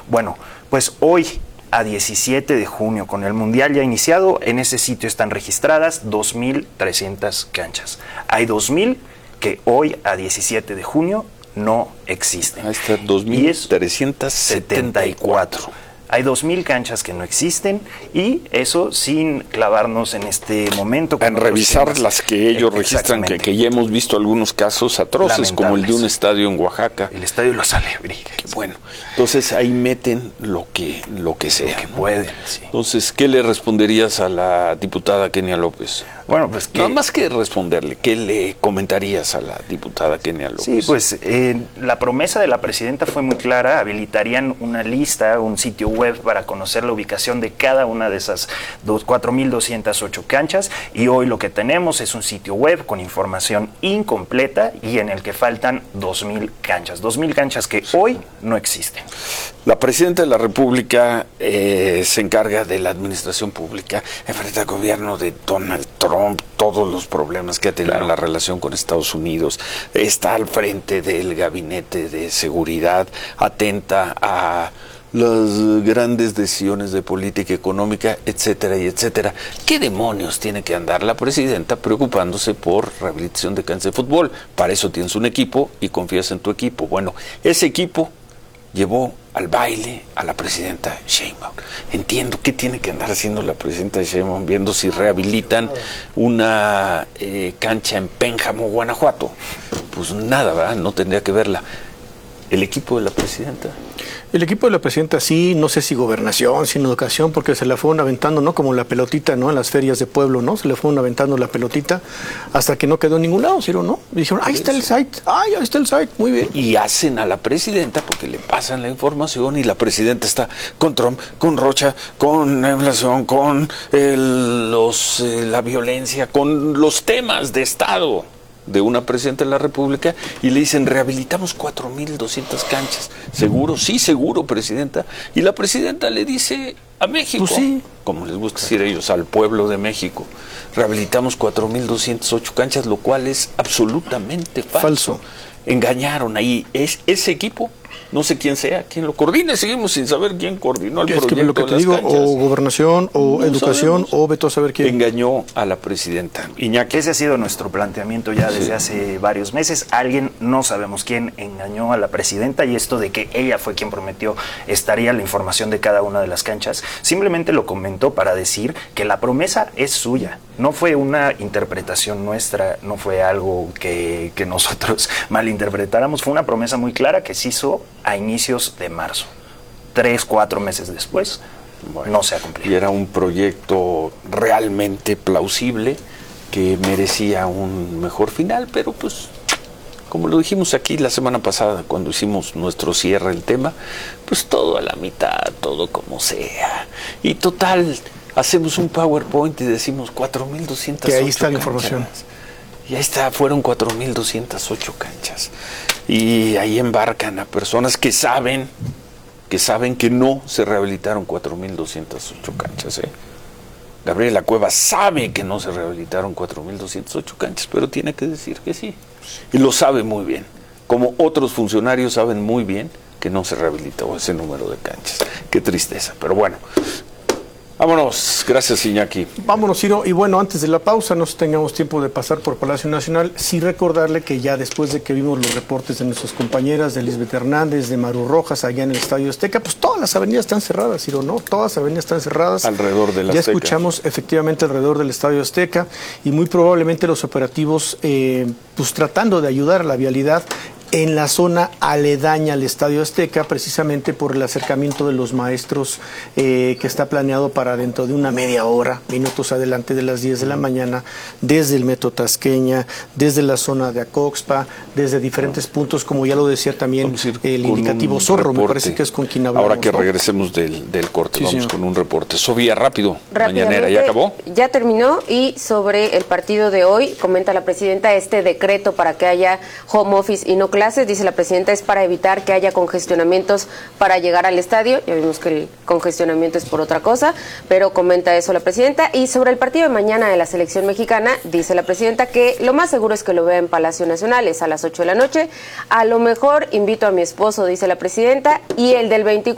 Bueno, pues hoy, a 17 de junio, con el Mundial ya iniciado, en ese sitio están registradas 2.300 canchas. Hay 2.000 que hoy, a 17 de junio, no existen. Ahí está, 2.374. Hay 2.000 canchas que no existen, y eso sin clavarnos en este momento en revisar las que ellos registran, que ya hemos visto algunos casos atroces, como el de un estadio en Oaxaca. El estadio Los Alebrijes. Bueno, entonces ahí meten lo que sea. Lo que pueden, sí. Entonces, ¿qué le responderías a la diputada Kenia López? Bueno, pues nada más que responderle, ¿qué le comentarías a la diputada Kenia López? Sí, pues la promesa de la presidenta fue muy clara. Habilitarían una lista, un sitio web para conocer la ubicación de cada una de esas 4.208 canchas, y hoy lo que tenemos es un sitio web con información incompleta y en el que faltan 2.000 canchas. 2.000 canchas que hoy no existen. La presidenta de la República se encarga de la administración pública, enfrenta al gobierno de Donald Trump, todos los problemas que ha tenido la relación con Estados Unidos, está al frente del gabinete de seguridad, atenta a las grandes decisiones de política económica, etcétera y etcétera. ¿Qué demonios tiene que andar la presidenta preocupándose por rehabilitación de canchas de fútbol? Para eso tienes un equipo y confías en tu equipo. Bueno, ese equipo llevó al baile a la presidenta Sheinbaum. Entiendo qué tiene que andar haciendo la presidenta Sheinbaum, viendo si rehabilitan una cancha en Pénjamo, Guanajuato. Pues nada, ¿verdad? No tendría que verla. ¿El equipo de la presidenta? El equipo de la presidenta sí, no sé si gobernación, si educación, porque se la fueron aventando, ¿no? Como la pelotita, ¿no? En las ferias de pueblo, ¿no? Se le fueron aventando la pelotita hasta que no quedó en ningún lado, ¿sí o no? Y dijeron, ahí está el site, ahí está el site, muy bien. Y hacen a la presidenta porque le pasan la información y la presidenta está con Trump, con Rocha, con la inflación, con la violencia, con los temas de Estado de una presidenta de la República, y le dicen, rehabilitamos 4.200 canchas. ¿Seguro? Sí, seguro, presidenta. Y la presidenta le dice a México, pues sí, como les gusta decir ellos, al pueblo de México, rehabilitamos 4.208 canchas, lo cual es absolutamente falso. Engañaron ahí. Ese equipo, no sé quién sea, quién lo coordina, seguimos sin saber quién coordinó el proyecto. Es que lo que te digo, canchas, o gobernación, o no educación, sabemos, o vete a saber quién. Engañó a la presidenta. Iñaki, ese ha sido nuestro planteamiento ya desde hace varios meses. Alguien, no sabemos quién, engañó a la presidenta, y esto de que ella fue quien prometió estaría la información de cada una de las canchas, simplemente lo comentó para decir que la promesa es suya. No fue una interpretación nuestra, no fue algo que nosotros malinterpretáramos, fue una promesa muy clara que se hizo a inicios de marzo. 3-4 meses después, no se ha cumplido. Y era un proyecto realmente plausible que merecía un mejor final, pero pues, como lo dijimos aquí la semana pasada cuando hicimos nuestro cierre del tema, pues todo a la mitad, todo como sea. Y total, hacemos un PowerPoint y decimos 4.208 que ahí está la canchas. Información. Y ahí está, fueron 4.208 canchas. Y ahí embarcan a personas que saben que no se rehabilitaron 4.208 canchas. Gabriela Cuevas sabe que no se rehabilitaron 4.208 canchas, pero tiene que decir que sí. Y lo sabe muy bien. Como otros funcionarios saben muy bien que no se rehabilitó ese número de canchas. Qué tristeza, pero bueno. Vámonos, gracias Iñaki. Vámonos, Ciro, y bueno, antes de la pausa, no tengamos tiempo de pasar por Palacio Nacional, sí recordarle que ya después de que vimos los reportes de nuestras compañeras, de Lisbeth Hernández, de Maru Rojas, allá en el Estadio Azteca, pues todas las avenidas están cerradas, Ciro, ¿no? Todas las avenidas están cerradas. Alrededor del Azteca. Ya escuchamos efectivamente alrededor del Estadio Azteca, y muy probablemente los operativos, pues tratando de ayudar a la vialidad en la zona aledaña al Estadio Azteca, precisamente por el acercamiento de los maestros que está planeado para dentro de una media hora, minutos adelante de las 10 de la mañana, desde el Metro Tasqueña, desde la zona de Acoxpa, desde diferentes puntos, como ya lo decía también el indicativo Zorro, me parece que es con quien hablamos. Ahora que regresemos del corte, vamos señor. Con un reporte. Sofía, rápido, mañanera, ¿ya acabó? Ya terminó, y sobre el partido de hoy, comenta la presidenta, este decreto para que haya home office y no clases, dice la presidenta, es para evitar que haya congestionamientos para llegar al estadio. Ya vimos que el congestionamiento es por otra cosa, pero comenta eso la presidenta. Y sobre el partido de mañana de la selección mexicana, dice la presidenta que lo más seguro es que lo vea en Palacio Nacional, es a las 8 de la noche. A lo mejor invito a mi esposo, dice la presidenta, y el del 24